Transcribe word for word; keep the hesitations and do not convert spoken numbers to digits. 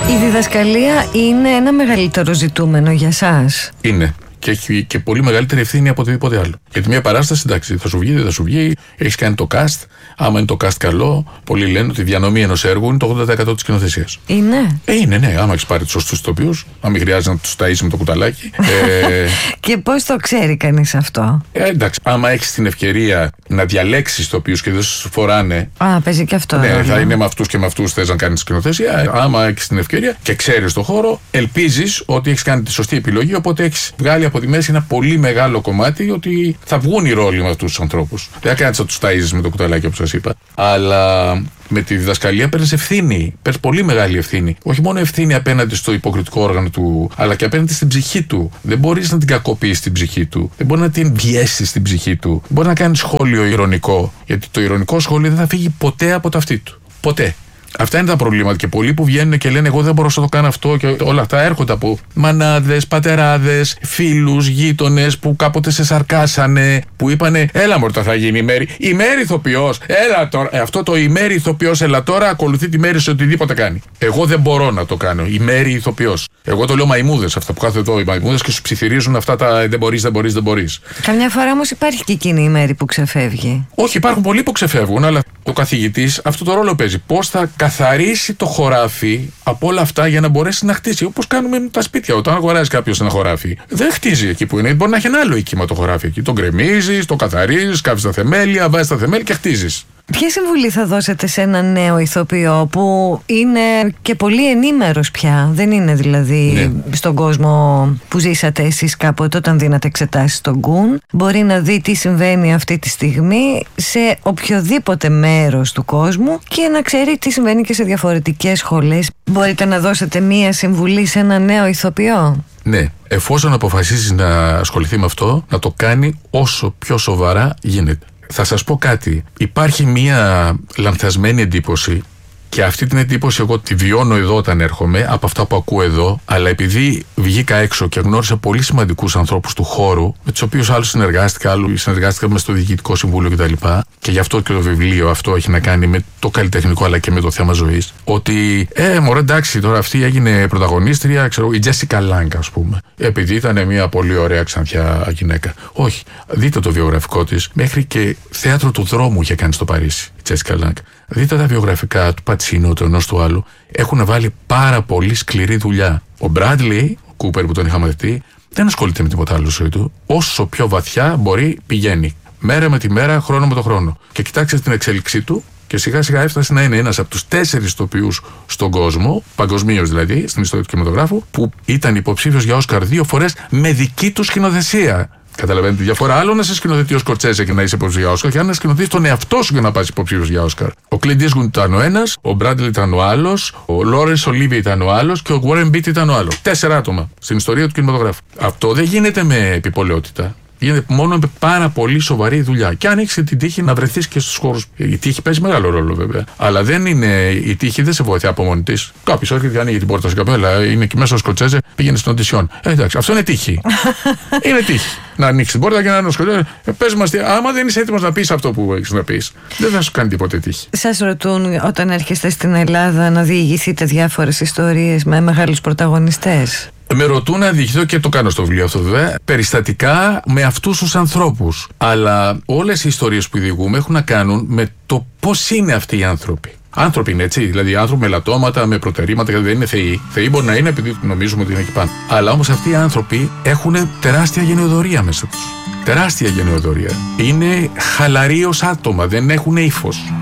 Η διδασκαλία είναι ένα μεγαλύτερο ζητούμενο για σας? Είναι. Και έχει και πολύ μεγαλύτερη ευθύνη από οτιδήποτε άλλο. Γιατί μια παράσταση, εντάξει, θα σου βγει, δεν θα σου βγει, έχει κάνει το cast. Άμα είναι το cast καλό, πολλοί λένε ότι η διανομή ενός έργου είναι το ογδόντα τοις εκατό της σκηνοθεσίας. Είναι. Ε, είναι, ναι. Άμα έχει πάρει τους σωστούς ηθοποιούς, αν μην χρειάζεται να τους ταΐσεις με το κουταλάκι. ε... Και πώς το ξέρει κανείς αυτό? Ε, εντάξει, άμα έχεις την ευκαιρία να διαλέξεις ηθοποιούς και δεν σου φοράνε. Α, παίζει και αυτό. Ναι, ναι. θα είναι με αυτούς και με αυτούς θες να κάνεις σκηνοθεσία. Άμα έχεις την ευκαιρία και ξέρεις το χώρο, ελπίζεις ότι έχεις κάνει τη σωστή επιλογή. Οπότε έχεις βγάλει από τη μέση ένα πολύ μεγάλο κομμάτι ότι θα βγουν οι ρόλοι με αυτούς τους ανθρώπους. Δεν θα κάνεις να τους ταΐζεις με το κουταλάκι, όπως σας είπα. Αλλά με τη διδασκαλία παίρνεις ευθύνη. Παίρνεις πολύ μεγάλη ευθύνη. Όχι μόνο ευθύνη απέναντι στο υποκριτικό όργανο του, αλλά και απέναντι στην ψυχή του. Δεν μπορείς να την κακοποιήσεις την ψυχή του. Δεν μπορεί να την πιέσεις την ψυχή του. Δεν μπορεί να κάνεις σχόλιο ειρωνικό. Γιατί το ειρωνικό σχόλιο δεν θα φύγει ποτέ από το αυτί του. Ποτέ. Αυτά είναι τα προβλήματα. Και πολλοί που βγαίνουν και λένε: εγώ δεν μπορώ να το κάνω αυτό, και όλα αυτά έρχονται από μανάδες, πατεράδες, φίλους, γείτονες που κάποτε σε σαρκάσανε, που είπανε: έλα μωρέ, θα γίνει η Μέρη. Η Μέρη ηθοποιός, έλα τώρα. Ε, αυτό το η Μέρη ηθοποιός, έλα τώρα, ακολουθεί τη Μέρη σε οτιδήποτε κάνει. Εγώ δεν μπορώ να το κάνω. Η Μέρη ηθοποιός. Εγώ το λέω μαϊμούδες, αυτά που κάθονται εδώ οι μαϊμούδες και σου ψιθυρίζουν αυτά τα δεν μπορείς, δεν μπορείς, δεν μπορείς. Καμιά φορά όμως υπάρχει και εκείνη η Μέρη που ξεφεύγει. Όχι, υπάρχουν πολλοί που ξεφεύγουν, αλλά ο καθηγητής αυτό το ρόλο παίζει. Πώς θα καθαρίσει το χωράφι από όλα αυτά για να μπορέσει να χτίσει. Όπως κάνουμε με τα σπίτια. Όταν αγοράζει κάποιος ένα χωράφι, δεν χτίζει εκεί που είναι. Μπορεί να έχει ένα άλλο οίκημα το χωράφι εκεί. Το γκρεμίζεις, το καθαρίζεις, κάψεις τα θεμέλια, βάζεις τα θεμέλια και χτίζεις. Ποια συμβουλή θα δώσετε σε έναν νέο ηθοποιό που είναι και πολύ ενήμερος πια? Δεν είναι δηλαδή ναι. στον κόσμο που ζήσατε εσείς κάποτε όταν δίνατε εξετάσεις στον Γκουν. Μπορεί να δει τι συμβαίνει αυτή τη στιγμή σε οποιοδήποτε μέρος του κόσμου και να ξέρει τι συμβαίνει και σε διαφορετικές σχολές. Μπορείτε να δώσετε μία συμβουλή σε έναν νέο ηθοποιό? Ναι, εφόσον αποφασίσει να ασχοληθεί με αυτό, να το κάνει όσο πιο σοβαρά γίνεται. Θα σας πω κάτι. Υπάρχει μία λανθασμένη εντύπωση και αυτή την εντύπωση εγώ τη βιώνω εδώ όταν έρχομαι από αυτά που ακούω εδώ, αλλά επειδή βγήκα έξω και γνώρισα πολύ σημαντικούς ανθρώπους του χώρου, με τους οποίους άλλους συνεργάστηκα, άλλους συνεργάστηκα με στο Διοικητικό Συμβούλιο κτλ. Και γι' αυτό και το βιβλίο αυτό έχει να κάνει με το καλλιτεχνικό αλλά και με το θέμα ζωής. Ότι, ε, μωρέ, εντάξει, τώρα αυτή έγινε πρωταγωνίστρια, ξέρω, η Τζέσικα Λάγκ, ας πούμε. Επειδή ήταν μια πολύ ωραία ξανθιά γυναίκα. Όχι. Δείτε το βιογραφικό της. Μέχρι και θέατρο του δρόμου είχε κάνει στο Παρίσι η Τζέσικα Λάγκ. Δείτε τα βιογραφικά του Πατσίνο, του ενός του άλλου. Έχουν βάλει πάρα πολύ σκληρή δουλειά. Ο Μπράντλι, ο Κούπερ που τον είχαμε δει, δεν ασχολείται με τίποτα άλλο ζωή του. Όσο πιο βαθιά μπορεί, πηγαίνει. Μέρα με τη μέρα, χρόνο με το χρόνο. Και κοιτάξτε την εξέλιξή του. Και σιγά σιγά έφτασε να είναι ένας από τους τέσσερις ηθοποιούς στον κόσμο, παγκοσμίως δηλαδή, στην ιστορία του κινηματογράφου, που ήταν υποψήφιος για Όσκαρ δύο φορές με δική του σκηνοθεσία. Καταλαβαίνετε τη διαφορά. Άλλο να σε σκηνοθετεί ο Σκορτσέζε και να είσαι υποψήφιος για Όσκαρ, και αν να σκηνοθετεί τον εαυτό σου για να πας υποψήφιος για Όσκαρ. Ο Κλιντ Ίσουντ ήταν ο ένας, ο Μπράντλι ήταν ο άλλος, ο Λόρενς Ολίβιε ήταν ο άλλος και ο Γουόρεν Μπίτ ήταν ο άλλος. Τέσσερα άτομα στην ιστορία του κινηματογράφου. Αυτό δεν γίνεται με επιπολαιότητα. Γίνεται μόνο με πάρα πολύ σοβαρή δουλειά. Και αν έχεις την τύχη να βρεθείς και στους χώρους. Η τύχη παίζει μεγάλο ρόλο βέβαια. Αλλά δεν είναι, η τύχη δεν σε βοηθάει από μόνη της. Κάποιος έρχεται και ανοίγει την πόρτα σου καπέλα, είναι εκεί μέσα ο Σκοτσέζε, πήγαινε στην οντισιόν. Ε, εντάξει, αυτό είναι τύχη. Είναι τύχη. Να ανοίξει την πόρτα και να είναι ο Σκοτσέζε. Ε, πες μας, άμα δεν είσαι έτοιμος να πεις αυτό που έχεις να πεις, δεν θα σου κάνει τίποτε τύχη. Σας ρωτούν όταν έρχεστε στην Ελλάδα να διηγηθείτε διάφορες ιστορίες με μεγάλους πρωταγωνιστές? Με ρωτούν να διηγηθώ και το κάνω στο βιβλίο αυτό βέβαια, περιστατικά με αυτούς τους ανθρώπους. Αλλά όλες οι ιστορίες που διηγούμε έχουν να κάνουν με το πώς είναι αυτοί οι άνθρωποι. Άνθρωποι είναι έτσι, δηλαδή άνθρωποι με λατώματα, με προτερήματα, γιατί δεν είναι θεοί. Θεοί μπορεί να είναι επειδή νομίζουμε ότι είναι εκεί πάνω. Αλλά όμως αυτοί οι άνθρωποι έχουν τεράστια γενεοδορία μέσα τους. Τεράστια γενεοδορία. Είναι χαλαροί ως άτομα, δεν έχουν ύφος.